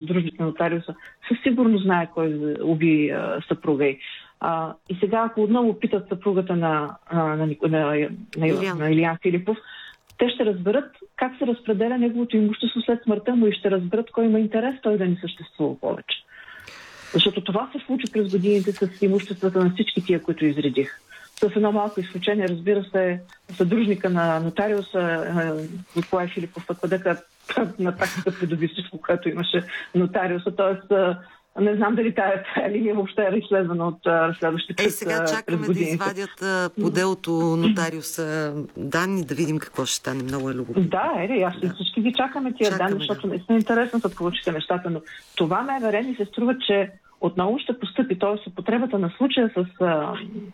съдружник на нотариуса, със сигурност знае кой уби съпруга й. И сега, ако отново питат съпругата на Илиян Филипов, те ще разберат как се разпределя неговото имущество след смъртта му и ще разберат кой има интерес той да не съществува повече. Защото това се случи през годините с имуществата на всички тия, които изредих. С едно малко изключение, разбира се, съдружника на нотариуса Николай Филипов Пътпадъка на практика придоби всичко, което имаше нотариуса. Тоест, не знам дали тая линия въобще е изследвана от разследващите през годините. Сега чакаме да извадят по делото нотариуса данни, да видим какво ще стане. Много е любопитно. Да, аз всички ги чакаме тия данни, защото наистина интересно са получите нещата, но това МВР ми се струва, че отново ще постъпи, т.е. употребата на случая с